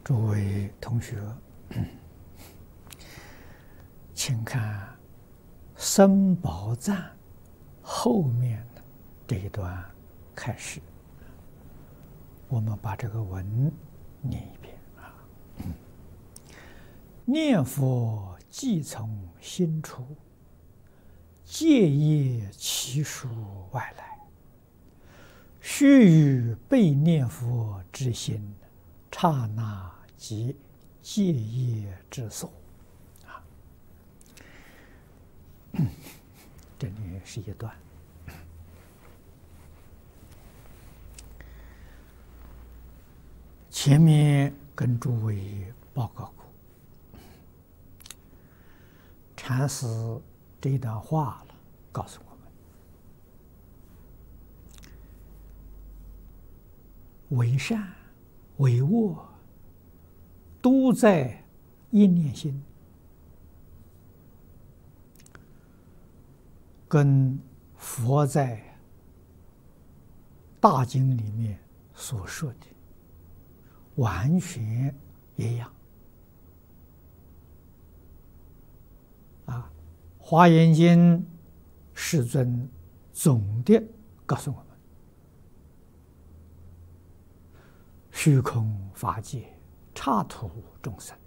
诸位同学，请看僧宝赞后面的这一段开始，我们把这个文念一遍啊。念佛即从心出，戒业其属外来，须臾被念佛之心，刹那即戒业之所。啊，这里是一段。前面跟诸位报告过，禅师这一段话了，告诉我们：为善为恶，都在一念心，跟佛在大经里面所说的完全一样。啊，《华严经》世尊总的告诉我们：虚空法界，刹土众生。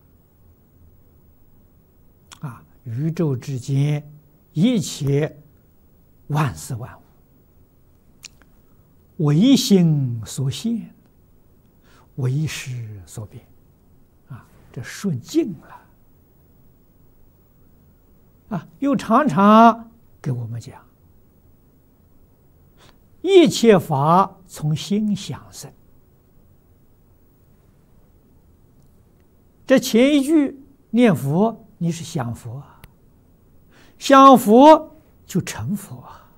啊，宇宙之间一切万事万物，唯心所现，为识所变。啊，这说尽了。啊，又常常给我们讲，一切法从心想生。这前一句念佛，你是想佛啊，想佛就成佛啊。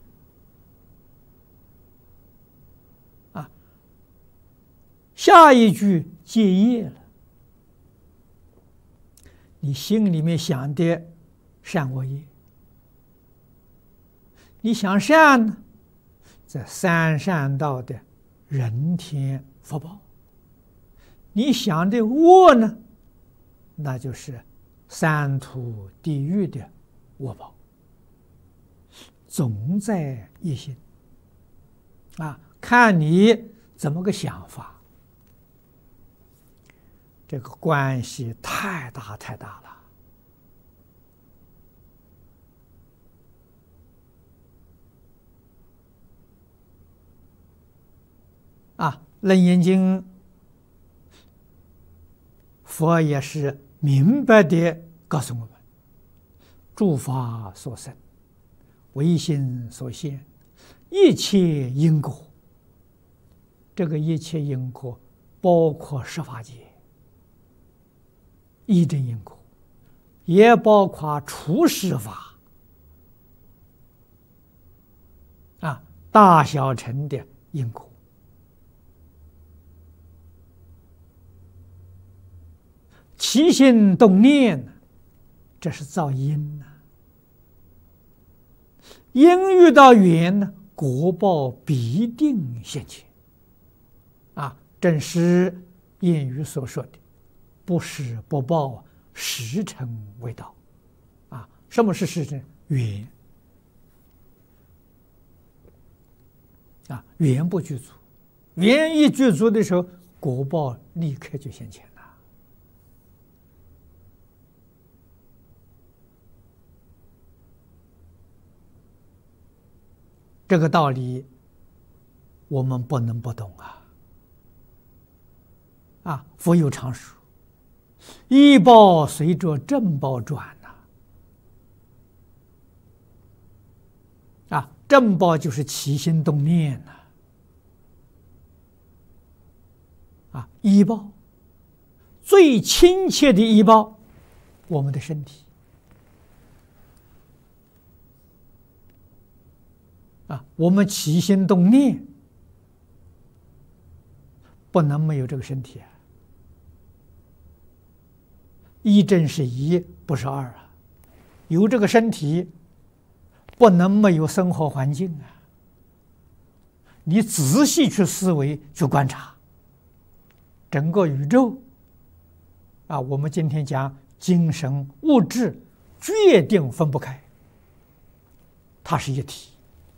啊，下一句戒业了，你心里面想的善恶业，你想善呢，这三善道的人天福报；你想的恶呢，那就是三途地狱的恶报。总在一心啊，看你怎么个想法，这个关系太大太大了。啊，《楞严经》佛也是明白的告诉我们：诸法所生，唯心所现，一切因果。这个一切因果包括十法界一真因果，也包括出世法啊，大小乘的因果。起心动念，这是造因呐。因遇到缘呢，果报必定现前。啊，正是谚语所说的“不施不报，时辰未到”。啊，什么是时辰？缘。啊，缘不具足，缘一具足的时候，果报立刻就现前了。这个道理我们不能不懂啊！啊，佛有常说：“依报随着正报转呐。”啊，正报就是起心动念呐。啊，依报最亲切的依报，我们的身体。啊，我们起心动念不能没有这个身体啊！一正是一，不是二啊！有这个身体，不能没有生活环境啊！你仔细去思维、去观察，整个宇宙我们今天讲精神物质决定分不开，它是一体。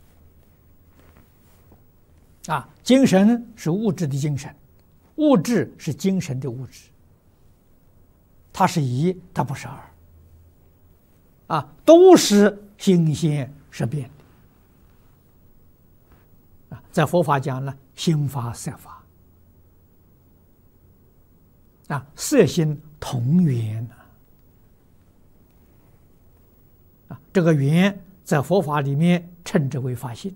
精神是物质的精神，物质是精神的物质，它是一，它不是二。都是心现识变的。在佛法讲呢，心法色法。色心同源这个源在佛法里面称之为法性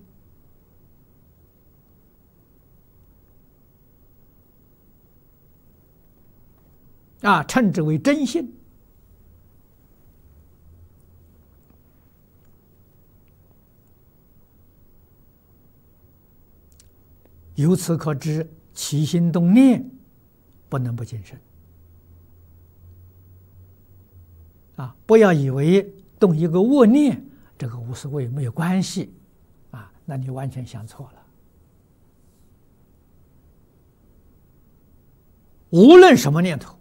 称之为真性。由此可知，起心动念不能不谨慎不要以为动一个恶念，这个无所谓，没有关系那你完全想错了。无论什么念头，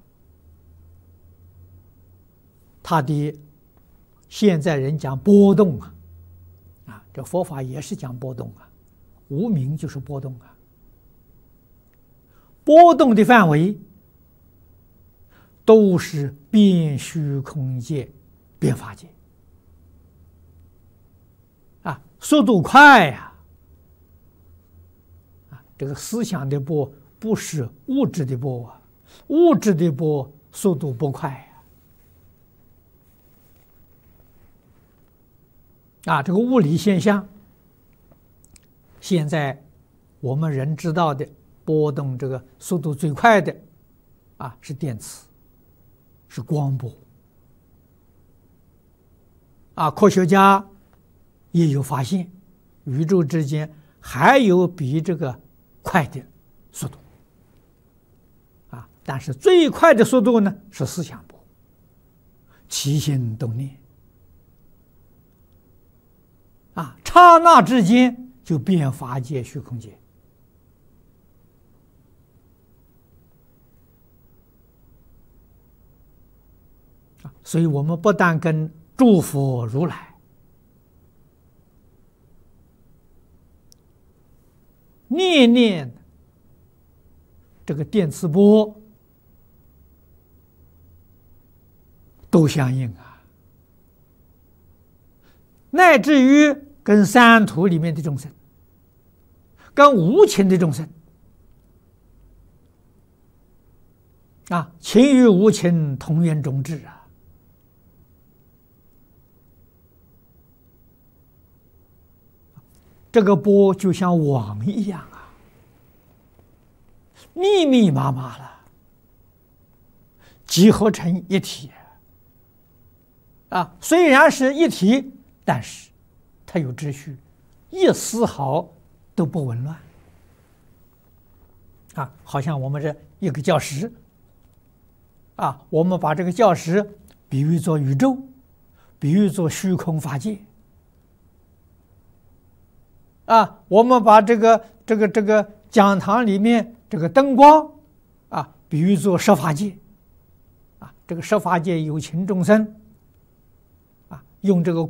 他的现在人讲波动这佛法也是讲波动无明就是波动波动的范围都是变虚空界、变法界速度快这个思想的波不是物质的波物质的波速度不快这个物理现象，现在我们人知道的波动这个速度最快的是电磁，是光波科学家也有发现，宇宙之间还有比这个快的速度但是最快的速度呢是思想波，起心动念刹那之间就变法界、虚空界所以我们不但跟诸佛如来念念这个电磁波都相应乃至于跟三途里面的众生，跟无情的众生情与无情同源种质这个波就像网一样密密麻麻了，集合成一体虽然是一体，但是它有秩序，一丝毫都不紊乱好像我们这一个教室我们把这个教室比喻作宇宙，比喻作虚空法界我们把这个讲堂里面这个灯光比喻作十法界这个十法界有情众生用这个